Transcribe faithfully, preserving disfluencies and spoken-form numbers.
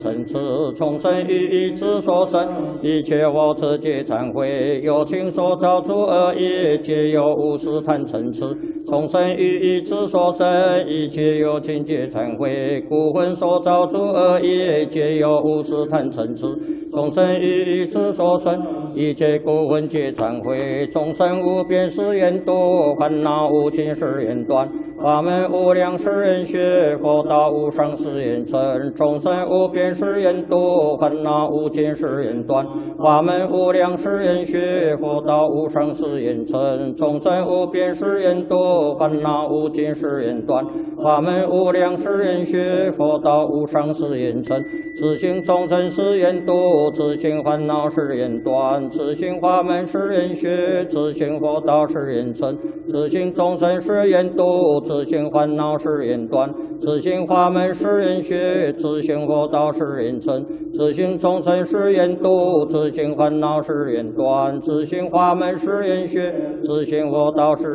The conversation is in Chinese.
生此重生于一之所生，一切我持皆忏悔。有情所造诸恶业，皆由无始贪嗔痴。重生于一之所生，一切有情皆忏悔。故魂所造诸恶业，皆由无始贪嗔痴。重生于一之所生，一切故魂皆忏悔。众生无边誓愿度，烦恼无尽誓愿断。法门无量誓愿学，佛道无上誓愿成。众生无边誓愿度，烦恼无尽誓愿断。法门无量誓愿学，佛道无上誓愿成。众生无边誓愿度，烦恼无尽誓愿断。法门无量誓愿学，佛道无上誓愿成。自性众生誓愿度，自性烦恼誓愿断。自性法门誓愿学，自性佛道誓愿成。自性众生誓愿度，自性烦恼誓愿断。自性法门誓愿学，自性佛道誓愿成。自性众生誓愿度，自性烦恼誓愿断。自性法门誓愿学，自性佛道誓